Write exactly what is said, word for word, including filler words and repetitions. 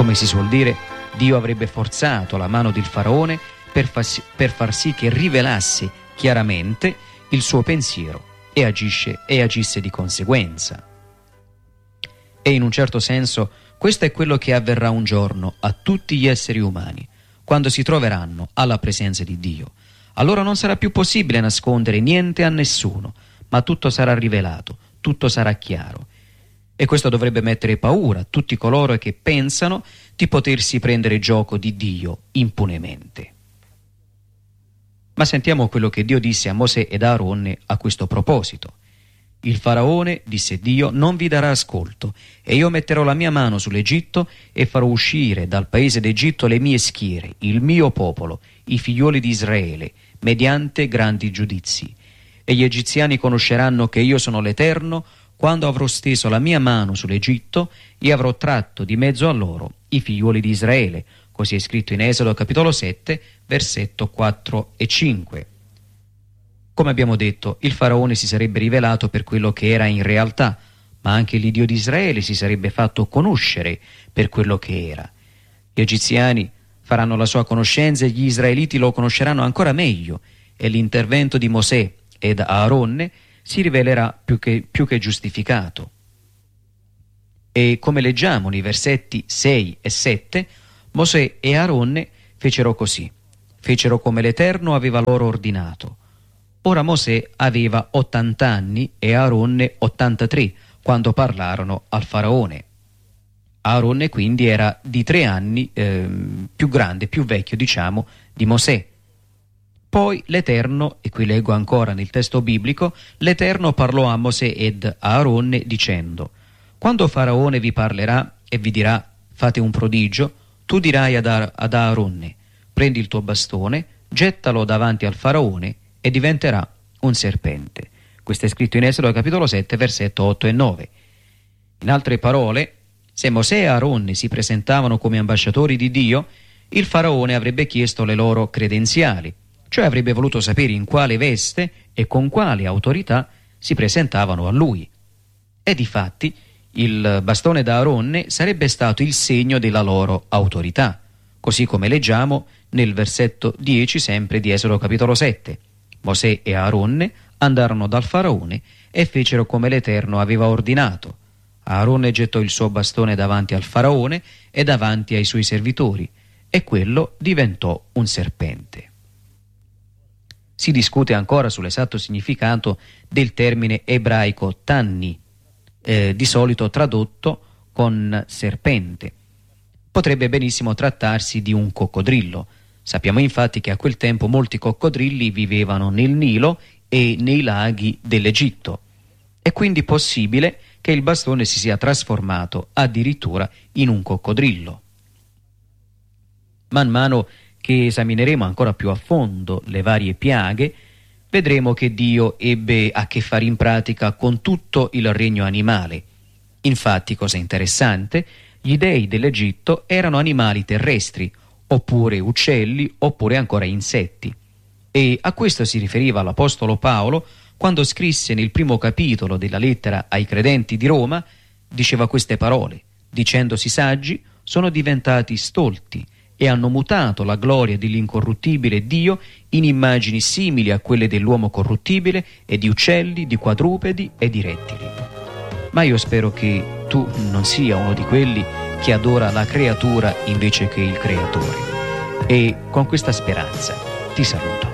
Come si suol dire, Dio avrebbe forzato la mano del faraone per, fas- per far sì che rivelasse chiaramente il suo pensiero e, agisce, e agisse di conseguenza. E in un certo senso questo è quello che avverrà un giorno a tutti gli esseri umani, quando si troveranno alla presenza di Dio. Allora non sarà più possibile nascondere niente a nessuno, ma tutto sarà rivelato, tutto sarà chiaro. E questo dovrebbe mettere paura a tutti coloro che pensano di potersi prendere gioco di Dio impunemente. Ma sentiamo quello che Dio disse a Mosè ed Aaronne a questo proposito. Il faraone, disse Dio, non vi darà ascolto, e io metterò la mia mano sull'Egitto e farò uscire dal paese d'Egitto le mie schiere, il mio popolo, i figlioli di Israele, mediante grandi giudizi. E gli egiziani conosceranno che io sono l'Eterno, quando avrò steso la mia mano sull'Egitto e avrò tratto di mezzo a loro i figlioli di Israele. Così è scritto in Esodo capitolo sette, versetto quattro e cinque. Come abbiamo detto, il faraone si sarebbe rivelato per quello che era in realtà, ma anche l'Iddio di Israele si sarebbe fatto conoscere per quello che era. Gli egiziani faranno la sua conoscenza e gli israeliti lo conosceranno ancora meglio, e l'intervento di Mosè ed Aaronne si rivelerà più che, più che giustificato. E come leggiamo nei versetti sei e sette, Mosè e Aaronne fecero così, fecero come l'Eterno aveva loro ordinato. Ora Mosè aveva ottanta anni e Aaronne ottantatré quando parlarono al faraone. Aaronne quindi era di tre anni eh, più grande, più vecchio diciamo, di Mosè. Poi l'Eterno, e qui leggo ancora nel testo biblico, l'Eterno parlò a Mosè ed a Aaronne dicendo: quando Faraone vi parlerà e vi dirà fate un prodigio, tu dirai ad, Ar- ad Aaronne: prendi il tuo bastone, gettalo davanti al Faraone e diventerà un serpente. Questo è scritto in Esodo capitolo sette, versetto otto e nove. In altre parole, se Mosè e Aaronne si presentavano come ambasciatori di Dio, il Faraone avrebbe chiesto le loro credenziali, cioè avrebbe voluto sapere in quale veste e con quale autorità si presentavano a lui. E difatti il bastone d'Aaronne sarebbe stato il segno della loro autorità, così come leggiamo nel versetto dieci sempre di Esodo capitolo sette. Mosè e Aaronne andarono dal Faraone e fecero come l'Eterno aveva ordinato. Aaronne gettò il suo bastone davanti al Faraone e davanti ai suoi servitori, e quello diventò un serpente. Si discute ancora sull'esatto significato del termine ebraico tanni, eh, di solito tradotto con serpente. Potrebbe benissimo trattarsi di un coccodrillo. Sappiamo infatti che a quel tempo molti coccodrilli vivevano nel Nilo e nei laghi dell'Egitto. È quindi possibile che il bastone si sia trasformato addirittura in un coccodrillo. Man mano che esamineremo ancora più a fondo le varie piaghe, vedremo che Dio ebbe a che fare in pratica con tutto il regno animale. Infatti, cosa interessante, gli dei dell'Egitto erano animali terrestri, oppure uccelli, oppure ancora insetti. E a questo si riferiva l'Apostolo Paolo quando scrisse nel primo capitolo della lettera ai credenti di Roma, diceva queste parole: dicendosi saggi, sono diventati stolti e hanno mutato la gloria dell'incorruttibile Dio in immagini simili a quelle dell'uomo corruttibile e di uccelli, di quadrupedi e di rettili. Ma io spero che tu non sia uno di quelli che adora la creatura invece che il creatore. E con questa speranza ti saluto.